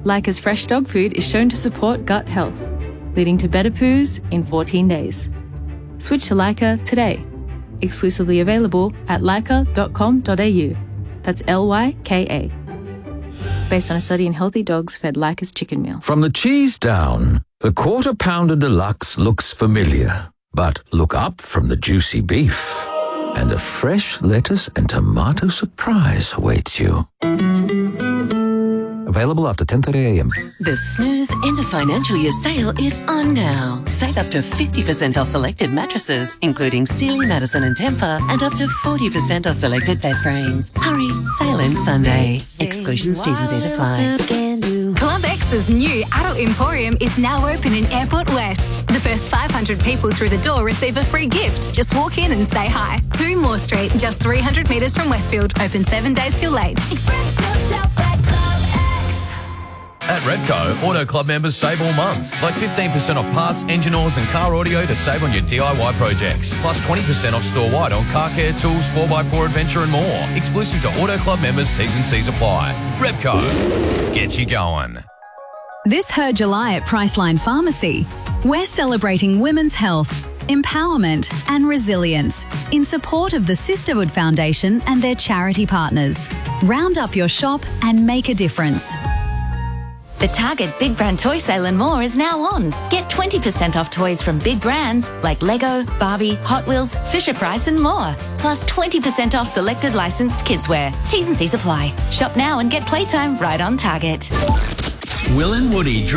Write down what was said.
Leica's fresh dog food is shown to support gut health, leading to better poos in 14 days. Switch to Leica today. Exclusively available at leica.com.au. That's Lyka. Based on a study in healthy dogs fed Leica's chicken meal. From the cheese down, the Quarter Pounder Deluxe looks familiar. But look up from the juicy beef, and a fresh lettuce and tomato surprise awaits you. Available after 10:30 a.m. The Snooze End of Financial Year sale is on now. Save up to 50% off selected mattresses, including Sealy, Madison and Tempur, and up to 40% off selected bed frames. Hurry, sale ends Sunday. Exclusions, T's and C's apply. Club X's new adult emporium is now open in Airport West. The first 500 people through the door receive a free gift. Just walk in and say hi. 2 Moore Street, just 300 metres from Westfield. Open 7 days till late. Express yourself at Club X. At Repco, Auto Club members save all month. Like 15% off parts, engine oils and car audio to save on your DIY projects. Plus 20% off store-wide on car care, tools, 4x4 adventure and more. Exclusive to Auto Club members, T's and C's apply. Repco, get you going. This Her July at Priceline Pharmacy, we're celebrating women's health, empowerment and resilience in support of the Sisterhood Foundation and their charity partners. Round up your shop and make a difference. The Target Big Brand Toy Sale and more is now on. Get 20% off toys from big brands like Lego, Barbie, Hot Wheels, Fisher-Price and more. Plus 20% off selected licensed kidswear. T's and C's apply. Shop now and get playtime right on Target. Will and Woody